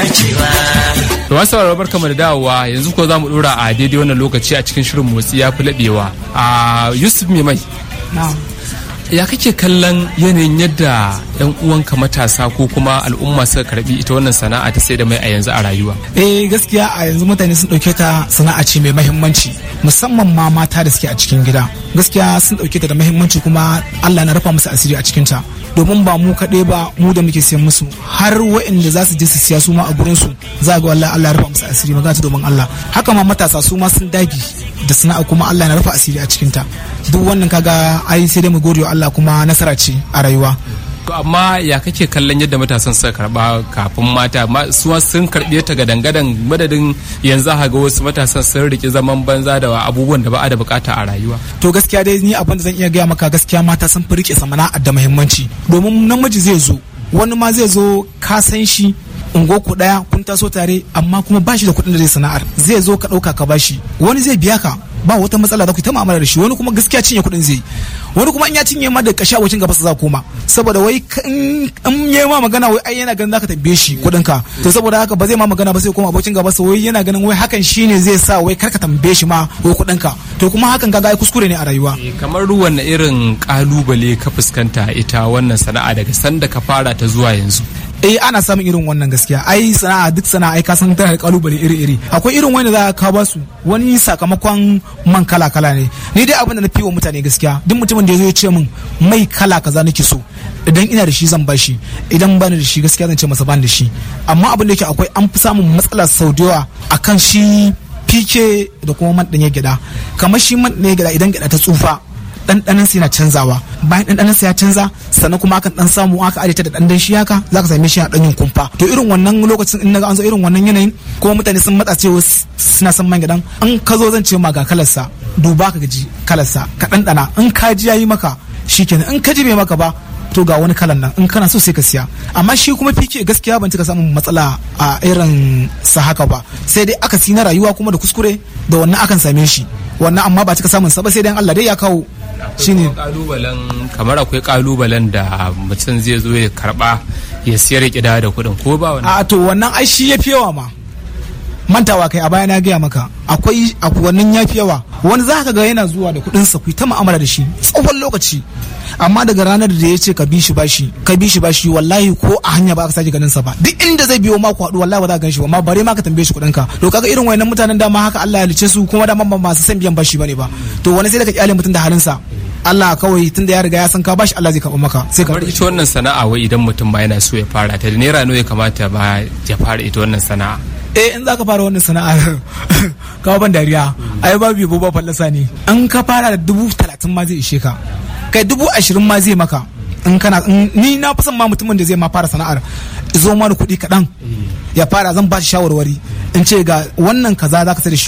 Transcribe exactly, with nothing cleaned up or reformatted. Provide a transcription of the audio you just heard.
dacewa. To wasu sauraro barkamu da dawowa, yanzu ko za mu dora a daidai wannan lokaci a cikin shirin motsi ya fi laɓewa. A Yusuf mai mai. Ya kake kallon yanayin yadda yan uwanka matasa ko kuma al'umma suka karbi ita wannan sana'a ta sai da mai a yanzu a rayuwa? Eh gaskiya a yanzu mutane sun dauke ta sana'a ce mai muhimmanci, musamman ma mata da suke a cikin gida. Gaskiya sun dauke ta da muhimmanci kuma Allah na rufa musu asiri a cikin ta. Domin ba mu kaɗai ba mu da muke siyan musu, har waɗanda za su je su siya su ma a gurin su za ga wallahi Allah ya rufa musu asiri, magana ta domin Allah. Haka ma matasa su ma sun dagi da sana'a kuma Allah na rufa asiri a cikin ta. Duk wannan kaga ai sai dai mu gode wa Allah kuma nasara ce a rayuwa. To amma ya kake kallon yadda matasan suka karba kafin mata su sun karbe ta gadan-gadan madadin yanzu ha ga wasu matasan sun riki zaman banza da abubuwan da ba a da bukata a rayuwa? To gaskiya dai ni abin da zan iya gaya maka, gaskiya mata sun fi rike sana'ar da muhimmanci, domin namiji zai zo, wani ma zai zo ka san shi ungo ku daya kun taso tare amma kuma bashi da kuɗin da zai sana'ar, zai zo ka ɗauka ka bashi, wani zai biya ka ba wata matsala za ku ta mu'amala da shi, wani kuma gaskiya cinye kuɗin zai, wani kuma in ya cinye ma da kashi a wacin gaba sa za koma, saboda wai in yi ma magana wai ai yana ganin zaka tambaye shi kuɗin ka, to saboda haka ba zai ma magana ba sai koma abocin gaba sa wai yana ganin wai hakan shine zai sa wai karka tambaye shi ma wai kuɗin ka, to kuma hakan kaga ai kuskure ne a rayuwa. Kamar ruwan irin kalubale ka fuskanta ita wannan sana'a daga sanda ka fara ta zuwa yanzu? Eh ana samun irin wannan gaskiya, ai sana'a duk sana'a ai ka san tana da kalubale iri-iri, akwai irin wanda za ka ba su wani sakamakon man kala-kala ne. Ni dai abin da na fi wa mutane gaskiya, duk mutumin da ya zo ya ce min mai kala kaza nake so, idan ina da shi zan ba shi, idan bani da shi gaskiya zan ce masa bani da shi. Amma abin da yake akwai an fi samun matsala sau da yawa akan shi fike da kuma man ɗanye gyaɗa. Kamar shi man ɗanye gyaɗa idan gyaɗa ta tsufa ɗanɗanon sa yana canzawa, bayan ɗanɗanon sa ya canza sannan kuma akan ɗan samu aka ajiye ta da ɗanɗan shi haka za ka same shi a ɗanyin kumfa. To irin wannan lokacin in naga an zo irin wannan yanayin kuma mutane sun matsa cewa suna son man gyaɗan, an ka zo zan ce ma ga kalarsa, duba ka gaji kalarsa ka ɗanɗana, in ka ji yayi maka shikenan, in ka ji bai maka ba to ga wani kalan nan in kana so sai ka siya. Amma shi kuma fike gaskiya ban cika samun matsala a irin sa haka ba, sai dai aka si na rayuwa kuma da kuskure da wannan akan same shi, wannan amma ba cika samun sa ba, sai dai Allah dai ya kawo shine kalubalen. Kamar akwai kalubalen da mutum zai zo ya karba ya siyar kida da kuɗin ko ba wannan? A to wannan ai shi yafi yawa ma, mantawa kai a baya na gaya maka akwai wannan yafi yawa. Wani za ka ga yana zuwa da kuɗin sa ku ta mu'amala da shi tsawon lokaci, amma daga ranar da ya ce ka bi shi bashi ka bi shi bashi wallahi ko a hanya ba ka sake ganin sa ba, duk inda zai biyo ma ku haɗu wallahi ba za ka gan shi ba, ma bare ma ka tambaye shi kuɗin ka. To kaga irin wayannan mutanen dama haka Allah ya lice su, kuma dama ba masu san biyan bashi bane ba, to wani sai da ka kyale mutum da halin sa. Allah kawai tunda ya riga ya san ka bashi Allah zai karɓa maka. Sai kamar ita wannan sana'a wai idan mutum ba yana so ya fara ta da naira nawa ya kamata ba ya fara ita wannan sana'a? Eh in za ka fara wannan sana'a kawo ban dariya, ai babu yabo ba fallasa ne. In ka fara da dubu talatin ma zai ishe ka, kai dubu ashirin ma zai maka. In kana ni na fi son ma mutumin da zai ma fara sana'ar zo ma da kuɗi kaɗan ya fara, zan ba shi shawarwari in ce ga wannan kaza za ka sai da shi